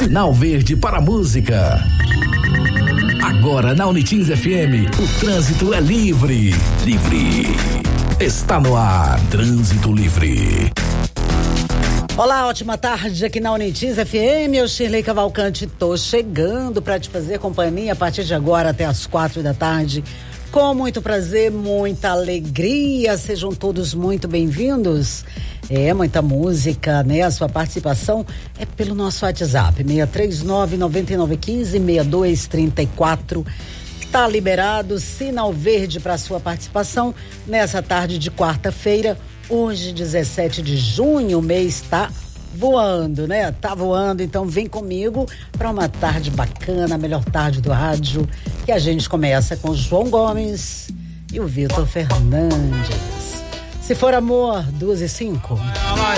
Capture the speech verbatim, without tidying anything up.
Sinal verde para a música. Agora na Unitins F M, o trânsito é livre. Livre. Está no ar, Trânsito Livre. Olá, ótima tarde aqui na Unitins F M. Eu, Shirley Cavalcante, tô chegando para te fazer companhia a partir de agora até as quatro da tarde. Com muito prazer, muita alegria. Sejam todos muito bem-vindos. É, muita música, né? A sua participação é pelo nosso WhatsApp, seis três nove, nove nove um cinco, seis dois três quatro. Tá liberado, sinal verde para sua participação nessa tarde de quarta-feira. Hoje, dezessete de junho, o mês tá voando, né? Tá voando, então vem comigo para uma tarde bacana, a melhor tarde do rádio, que a gente começa com o João Gomes e o Vitor Fernandes. Se for amor, duas e cinco.